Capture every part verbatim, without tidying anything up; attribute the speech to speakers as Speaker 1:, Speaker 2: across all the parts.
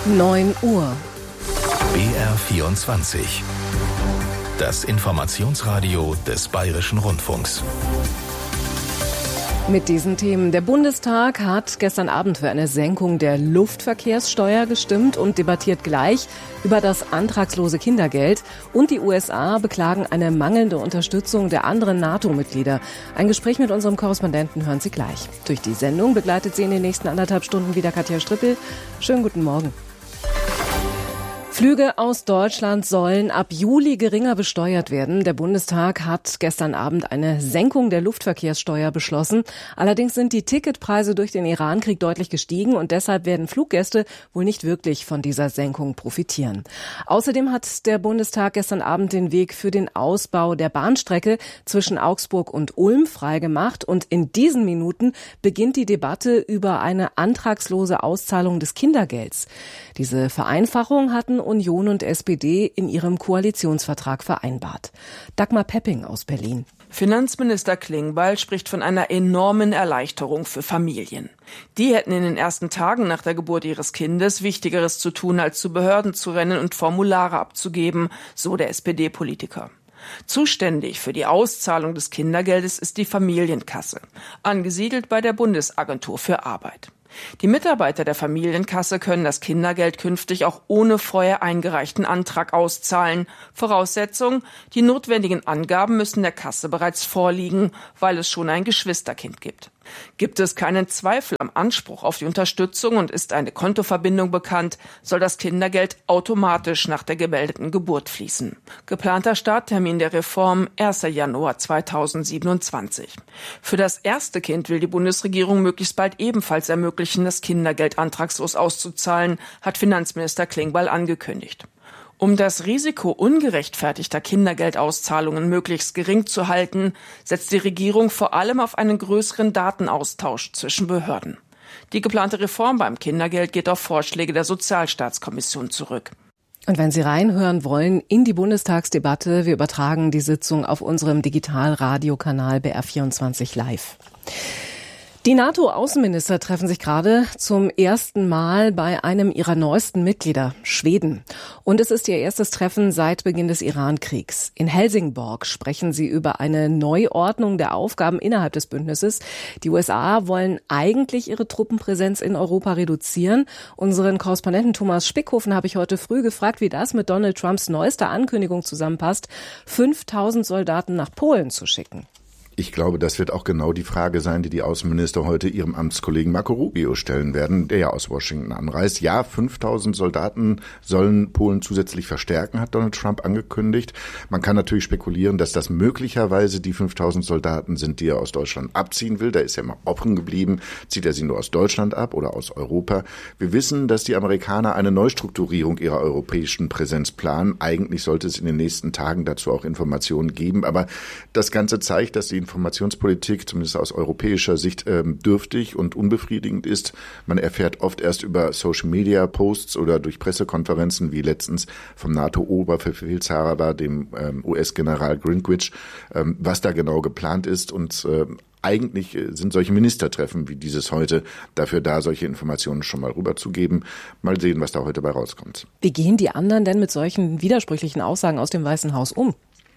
Speaker 1: neun Uhr.
Speaker 2: B R vierundzwanzig. Das Informationsradio des Bayerischen Rundfunks.
Speaker 1: Mit diesen Themen. Der Bundestag hat gestern Abend für eine Senkung der Luftverkehrssteuer gestimmt und debattiert gleich über das antragslose Kindergeld. Und die U S A beklagen eine mangelnde Unterstützung der anderen NATO-Mitglieder. Ein Gespräch mit unserem Korrespondenten hören Sie gleich. Durch die Sendung begleitet Sie in den nächsten anderthalb Stunden wieder Katja Strippel. Schönen guten Morgen. Flüge aus Deutschland sollen ab Juli geringer besteuert werden. Der Bundestag hat gestern Abend eine Senkung der Luftverkehrssteuer beschlossen. Allerdings sind die Ticketpreise durch den Irankrieg deutlich gestiegen und deshalb werden Fluggäste wohl nicht wirklich von dieser Senkung profitieren. Außerdem hat der Bundestag gestern Abend den Weg für den Ausbau der Bahnstrecke zwischen Augsburg und Ulm freigemacht und in diesen Minuten beginnt die Debatte über eine antragslose Auszahlung des Kindergelds. Diese Vereinfachung hatten Union und S P D in ihrem Koalitionsvertrag vereinbart. Dagmar Pepping aus Berlin.
Speaker 3: Finanzminister Klingbeil spricht von einer enormen Erleichterung für Familien. Die hätten in den ersten Tagen nach der Geburt ihres Kindes Wichtigeres zu tun, als zu Behörden zu rennen und Formulare abzugeben, so der S P D-Politiker. Zuständig für die Auszahlung des Kindergeldes ist die Familienkasse, angesiedelt bei der Bundesagentur für Arbeit. Die Mitarbeiter der Familienkasse können das Kindergeld künftig auch ohne vorher eingereichten Antrag auszahlen. Voraussetzung: die notwendigen Angaben müssen der Kasse bereits vorliegen, weil es schon ein Geschwisterkind gibt. Gibt es keinen Zweifel am Anspruch auf die Unterstützung und ist eine Kontoverbindung bekannt, soll das Kindergeld automatisch nach der gemeldeten Geburt fließen. Geplanter Starttermin der Reform erster Januar zweitausendsiebenundzwanzig. Für das erste Kind will die Bundesregierung möglichst bald ebenfalls ermöglichen, das Kindergeld antragslos auszuzahlen, hat Finanzminister Klingbeil angekündigt. Um das Risiko ungerechtfertigter Kindergeldauszahlungen möglichst gering zu halten, setzt die Regierung vor allem auf einen größeren Datenaustausch zwischen Behörden. Die geplante Reform beim Kindergeld geht auf Vorschläge der Sozialstaatskommission zurück.
Speaker 1: Und wenn Sie reinhören wollen in die Bundestagsdebatte, wir übertragen die Sitzung auf unserem Digitalradiokanal B R vierundzwanzig live. Die NATO-Außenminister treffen sich gerade zum ersten Mal bei einem ihrer neuesten Mitglieder, Schweden. Und es ist ihr erstes Treffen seit Beginn des Iran-Kriegs. In Helsingborg sprechen sie über eine Neuordnung der Aufgaben innerhalb des Bündnisses. Die U S A wollen eigentlich ihre Truppenpräsenz in Europa reduzieren. Unseren Korrespondenten Thomas Spickhofen habe ich heute früh gefragt, wie das mit Donald Trumps neuester Ankündigung zusammenpasst, fünftausend Soldaten nach Polen zu schicken.
Speaker 4: Ich glaube, das wird auch genau die Frage sein, die die Außenminister heute ihrem Amtskollegen Marco Rubio stellen werden, der ja aus Washington anreist. Ja, fünftausend Soldaten sollen Polen zusätzlich verstärken, hat Donald Trump angekündigt. Man kann natürlich spekulieren, dass das möglicherweise die fünftausend Soldaten sind, die er aus Deutschland abziehen will. Da ist ja mal offen geblieben. Zieht er sie nur aus Deutschland ab oder aus Europa? Wir wissen, dass die Amerikaner eine Neustrukturierung ihrer europäischen Präsenz planen. Eigentlich sollte es in den nächsten Tagen dazu auch Informationen geben. Aber das Ganze zeigt, dass die Informationspolitik, zumindest aus europäischer Sicht, ähm, dürftig und unbefriedigend ist. Man erfährt oft erst über Social-Media-Posts oder durch Pressekonferenzen, wie letztens vom NATO-Oberbefehlshaber, dem ähm, U S-General Greenwich, ähm, was da genau geplant ist. Und äh, eigentlich sind solche Ministertreffen wie dieses heute dafür da, solche Informationen schon mal rüberzugeben. Mal sehen, was da heute bei rauskommt.
Speaker 1: Wie gehen die anderen denn mit solchen widersprüchlichen Aussagen aus dem Weißen Haus um?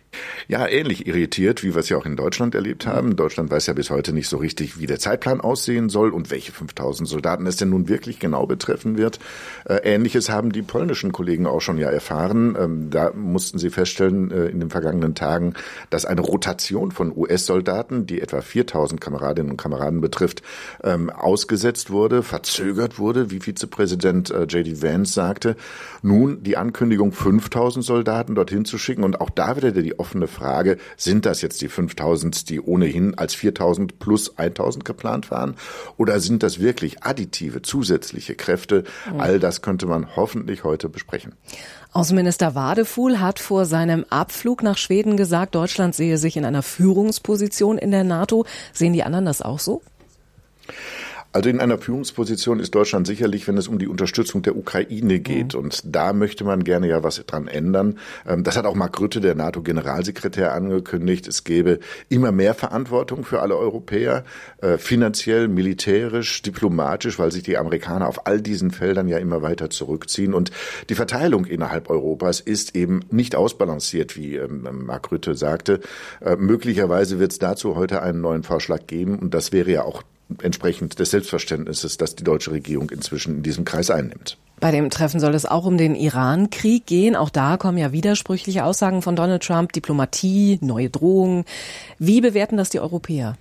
Speaker 4: Ja, ähnlich irritiert, wie wir es ja auch in Deutschland erlebt haben. Deutschland weiß ja bis heute nicht so richtig, wie der Zeitplan aussehen soll und welche fünftausend Soldaten es denn nun wirklich genau betreffen wird. Äh, Ähnliches haben die polnischen Kollegen auch schon ja erfahren. Ähm, da mussten sie feststellen äh, in den vergangenen Tagen, dass eine Rotation von U S-Soldaten, die etwa viertausend Kameradinnen und Kameraden betrifft, ähm, ausgesetzt wurde, verzögert wurde, wie Vizepräsident äh, J D Vance sagte. Nun die Ankündigung, fünftausend Soldaten dorthin zu schicken, und auch da wieder die offene Frage, sind das jetzt die fünftausend, die ohnehin als viertausend plus eintausend geplant waren? Oder sind das wirklich additive, zusätzliche Kräfte? Mhm. All das könnte man hoffentlich heute besprechen.
Speaker 1: Außenminister Wadefuhl hat vor seinem Abflug nach Schweden gesagt, Deutschland sehe sich in einer Führungsposition in der NATO. Sehen die anderen das auch so?
Speaker 4: Also in einer Führungsposition ist Deutschland sicherlich, wenn es um die Unterstützung der Ukraine geht. Mhm. Und da möchte man gerne ja was dran ändern. Das hat auch Mark Rutte, der NATO-Generalsekretär, angekündigt. Es gäbe immer mehr Verantwortung für alle Europäer, finanziell, militärisch, diplomatisch, weil sich die Amerikaner auf all diesen Feldern ja immer weiter zurückziehen. Und die Verteilung innerhalb Europas ist eben nicht ausbalanciert, wie Mark Rutte sagte. Möglicherweise wird es dazu heute einen neuen Vorschlag geben. Und das wäre ja auch entsprechend des Selbstverständnisses, das die deutsche Regierung inzwischen in diesem Kreis einnimmt.
Speaker 1: Bei dem Treffen soll es auch um den Iran-Krieg gehen. Auch da kommen ja widersprüchliche Aussagen von Donald Trump, Diplomatie, neue Drohungen. Wie bewerten das die Europäer?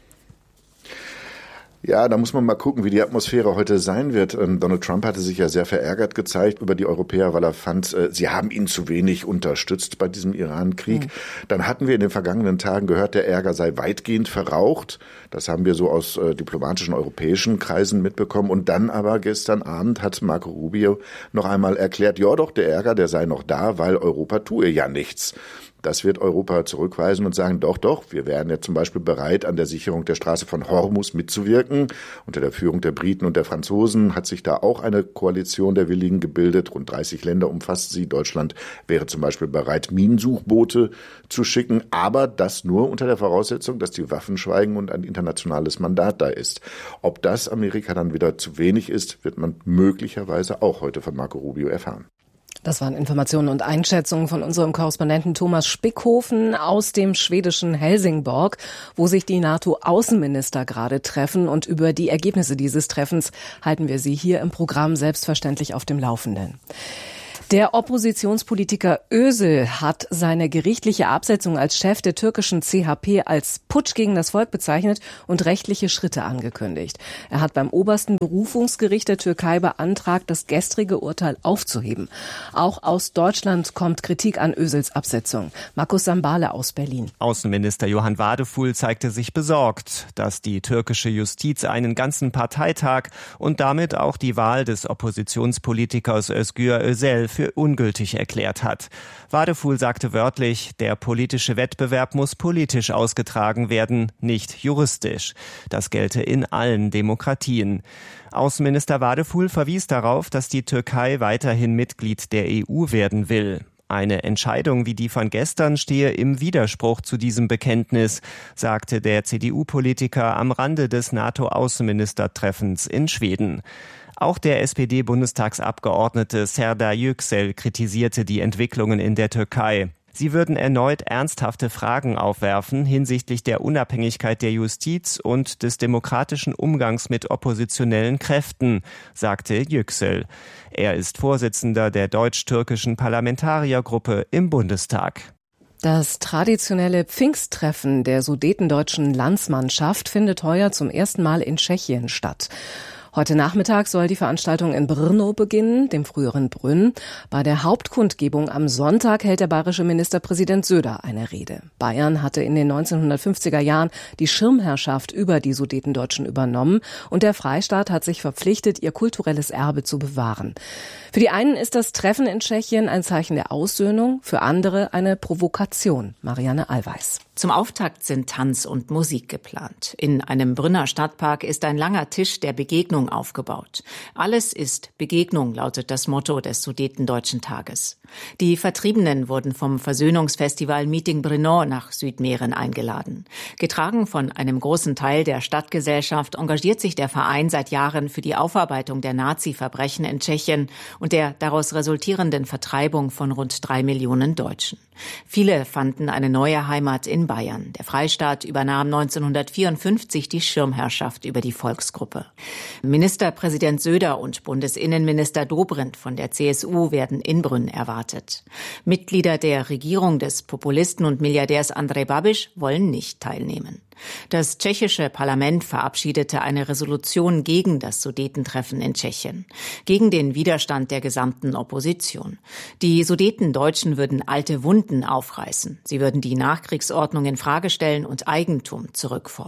Speaker 4: Ja, da muss man mal gucken, wie die Atmosphäre heute sein wird. Donald Trump hatte sich ja sehr verärgert gezeigt über die Europäer, weil er fand, sie haben ihn zu wenig unterstützt bei diesem Iran-Krieg. Mhm. Dann hatten wir in den vergangenen Tagen gehört, der Ärger sei weitgehend verraucht. Das haben wir so aus äh, diplomatischen europäischen Kreisen mitbekommen. Und dann aber gestern Abend hat Marco Rubio noch einmal erklärt, ja doch, der Ärger, der sei noch da, weil Europa tue ja nichts. Das wird Europa zurückweisen und sagen, doch, doch, wir wären ja zum Beispiel bereit, an der Sicherung der Straße von Hormuz mitzuwirken. Unter der Führung der Briten und der Franzosen hat sich da auch eine Koalition der Willigen gebildet. Rund dreißig Länder umfasst sie. Deutschland wäre zum Beispiel bereit, Minensuchboote zu schicken. Aber das nur unter der Voraussetzung, dass die Waffen schweigen und ein internationales Mandat da ist. Ob das Amerika dann wieder zu wenig ist, wird man möglicherweise auch heute von Marco Rubio erfahren.
Speaker 1: Das waren Informationen und Einschätzungen von unserem Korrespondenten Thomas Spickhofen aus dem schwedischen Helsingborg, wo sich die NATO-Außenminister gerade treffen. Und über die Ergebnisse dieses Treffens halten wir Sie hier im Programm selbstverständlich auf dem Laufenden. Der Oppositionspolitiker Özil hat seine gerichtliche Absetzung als Chef der türkischen C H P als Putsch gegen das Volk bezeichnet und rechtliche Schritte angekündigt. Er hat beim obersten Berufungsgericht der Türkei beantragt, das gestrige Urteil aufzuheben. Auch aus Deutschland kommt Kritik an Özils Absetzung. Markus Sambale aus Berlin.
Speaker 5: Außenminister Johann Wadefuhl zeigte sich besorgt, dass die türkische Justiz einen ganzen Parteitag und damit auch die Wahl des Oppositionspolitikers Özgür Özel für ungültig erklärt hat. Wadefuhl sagte wörtlich, der politische Wettbewerb muss politisch ausgetragen werden, nicht juristisch. Das gelte in allen Demokratien. Außenminister Wadefuhl verwies darauf, dass die Türkei weiterhin Mitglied der E U werden will. Eine Entscheidung wie die von gestern stehe im Widerspruch zu diesem Bekenntnis, sagte der C D U-Politiker am Rande des NATO-Außenministertreffens in Schweden. Auch der S P D-Bundestagsabgeordnete Serdar Yüksel kritisierte die Entwicklungen in der Türkei. Sie würden erneut ernsthafte Fragen aufwerfen hinsichtlich der Unabhängigkeit der Justiz und des demokratischen Umgangs mit oppositionellen Kräften, sagte Yüksel. Er ist Vorsitzender der deutsch-türkischen Parlamentariergruppe im Bundestag.
Speaker 1: Das traditionelle Pfingsttreffen der sudetendeutschen Landsmannschaft findet heuer zum ersten Mal in Tschechien statt. Heute Nachmittag soll die Veranstaltung in Brno beginnen, dem früheren Brünn. Bei der Hauptkundgebung am Sonntag hält der bayerische Ministerpräsident Söder eine Rede. Bayern hatte in den neunzehnhundertfünfziger Jahren die Schirmherrschaft über die Sudetendeutschen übernommen und der Freistaat hat sich verpflichtet, ihr kulturelles Erbe zu bewahren. Für die einen ist das Treffen in Tschechien ein Zeichen der Aussöhnung, für andere eine Provokation. Marianne Allweis.
Speaker 6: Zum Auftakt sind Tanz und Musik geplant. In einem Brünner Stadtpark ist ein langer Tisch der Begegnung aufgebaut. Alles ist Begegnung, lautet das Motto des Sudetendeutschen Tages. Die Vertriebenen wurden vom Versöhnungsfestival Meeting Brno nach Südmähren eingeladen. Getragen von einem großen Teil der Stadtgesellschaft engagiert sich der Verein seit Jahren für die Aufarbeitung der Nazi-Verbrechen in Tschechien und der daraus resultierenden Vertreibung von rund drei Millionen Deutschen. Viele fanden eine neue Heimat in Bayern. Der Freistaat übernahm neunzehnhundertvierundfünfzig die Schirmherrschaft über die Volksgruppe. Ministerpräsident Söder und Bundesinnenminister Dobrindt von der C S U werden in Brünn erwartet. Mitglieder der Regierung des Populisten und Milliardärs Andrej Babiš wollen nicht teilnehmen. Das tschechische Parlament verabschiedete eine Resolution gegen das Sudetentreffen in Tschechien, gegen den Widerstand der gesamten Opposition. Die Sudetendeutschen würden alte Wunden aufreißen. Sie würden die Nachkriegsordnung in Frage stellen und Eigentum zurückfordern.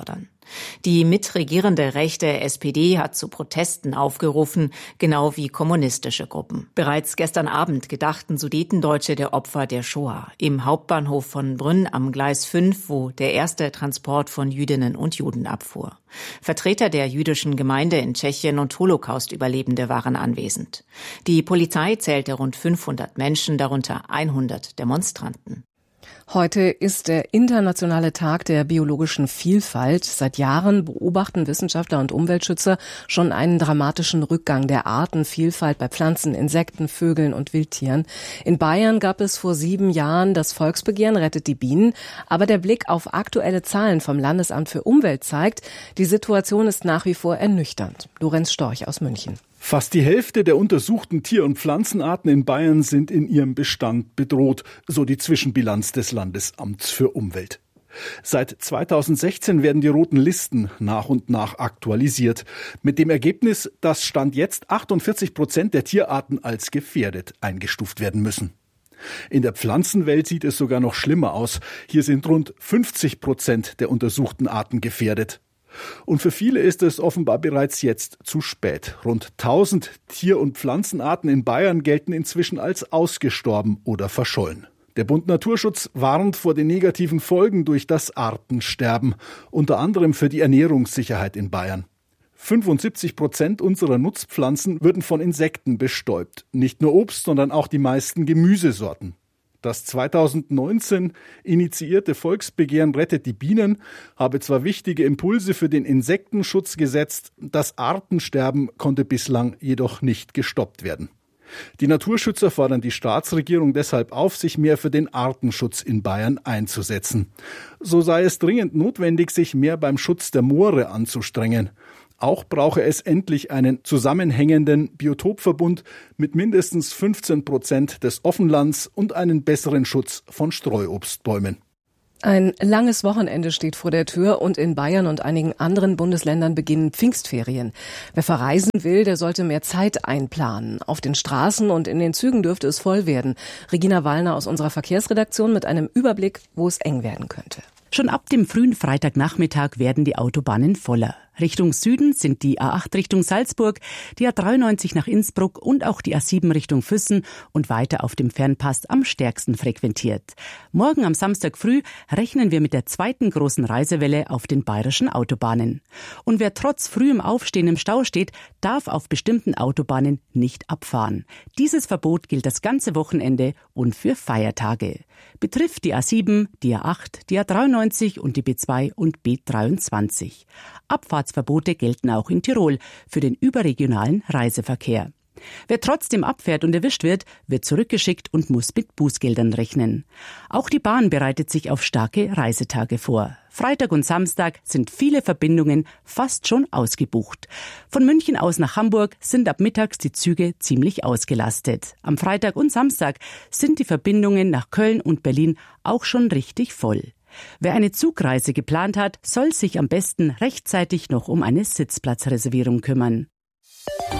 Speaker 6: Die mitregierende rechte S P D hat zu Protesten aufgerufen, genau wie kommunistische Gruppen. Bereits gestern Abend gedachten Sudetendeutsche der Opfer der Shoah im Hauptbahnhof von Brünn am Gleis fünf, wo der erste Transport von Jüdinnen und Juden abfuhr. Vertreter der jüdischen Gemeinde in Tschechien und Holocaust-Überlebende waren anwesend. Die Polizei zählte rund fünfhundert Menschen, darunter hundert Demonstranten.
Speaker 1: Heute ist der internationale Tag der biologischen Vielfalt. Seit Jahren beobachten Wissenschaftler und Umweltschützer schon einen dramatischen Rückgang der Artenvielfalt bei Pflanzen, Insekten, Vögeln und Wildtieren. In Bayern gab es vor sieben Jahren das Volksbegehren Rettet die Bienen. Aber der Blick auf aktuelle Zahlen vom Landesamt für Umwelt zeigt, die Situation ist nach wie vor ernüchternd. Lorenz Storch aus München.
Speaker 7: Fast die Hälfte der untersuchten Tier- und Pflanzenarten in Bayern sind in ihrem Bestand bedroht, so die Zwischenbilanz des Landesamts für Umwelt. Seit zweitausendsechzehn werden die roten Listen nach und nach aktualisiert. Mit dem Ergebnis, dass Stand jetzt achtundvierzig Prozent der Tierarten als gefährdet eingestuft werden müssen. In der Pflanzenwelt sieht es sogar noch schlimmer aus. Hier sind rund fünfzig Prozent der untersuchten Arten gefährdet. Und für viele ist es offenbar bereits jetzt zu spät. Rund tausend Tier- und Pflanzenarten in Bayern gelten inzwischen als ausgestorben oder verschollen. Der Bund Naturschutz warnt vor den negativen Folgen durch das Artensterben, unter anderem für die Ernährungssicherheit in Bayern. fünfundsiebzig Prozent unserer Nutzpflanzen würden von Insekten bestäubt. Nicht nur Obst, sondern auch die meisten Gemüsesorten. Das zweitausendneunzehn initiierte Volksbegehren Rettet die Bienen habe zwar wichtige Impulse für den Insektenschutz gesetzt, das Artensterben konnte bislang jedoch nicht gestoppt werden. Die Naturschützer fordern die Staatsregierung deshalb auf, sich mehr für den Artenschutz in Bayern einzusetzen. So sei es dringend notwendig, sich mehr beim Schutz der Moore anzustrengen. Auch brauche es endlich einen zusammenhängenden Biotopverbund mit mindestens fünfzehn Prozent des Offenlands und einen besseren Schutz von Streuobstbäumen.
Speaker 1: Ein langes Wochenende steht vor der Tür und in Bayern und einigen anderen Bundesländern beginnen Pfingstferien. Wer verreisen will, der sollte mehr Zeit einplanen. Auf den Straßen und in den Zügen dürfte es voll werden. Regina Wallner aus unserer Verkehrsredaktion mit einem Überblick, wo es eng werden könnte.
Speaker 8: Schon ab dem frühen Freitagnachmittag werden die Autobahnen voller. Richtung Süden sind die A acht Richtung Salzburg, die A dreiundneunzig nach Innsbruck und auch die A sieben Richtung Füssen und weiter auf dem Fernpass am stärksten frequentiert. Morgen am Samstag früh rechnen wir mit der zweiten großen Reisewelle auf den bayerischen Autobahnen. Und wer trotz frühem Aufstehen im Stau steht, darf auf bestimmten Autobahnen nicht abfahren. Dieses Verbot gilt das ganze Wochenende und für Feiertage. Betrifft die A sieben, die A acht, die A dreiundneunzig und die B zwei und B dreiundzwanzig. Abfahrtsverbote gelten auch in Tirol für den überregionalen Reiseverkehr. Wer trotzdem abfährt und erwischt wird, wird zurückgeschickt und muss mit Bußgeldern rechnen. Auch die Bahn bereitet sich auf starke Reisetage vor. Freitag und Samstag sind viele Verbindungen fast schon ausgebucht. Von München aus nach Hamburg sind ab mittags die Züge ziemlich ausgelastet. Am Freitag und Samstag sind die Verbindungen nach Köln und Berlin auch schon richtig voll. Wer eine Zugreise geplant hat, soll sich am besten rechtzeitig noch um eine Sitzplatzreservierung kümmern.